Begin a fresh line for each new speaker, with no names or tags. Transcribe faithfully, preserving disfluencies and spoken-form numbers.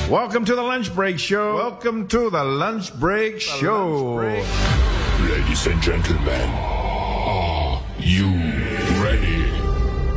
Welcome to the Lunch Break Show. Welcome to the Lunch Break the Show.
Lunch break. Ladies and gentlemen, are you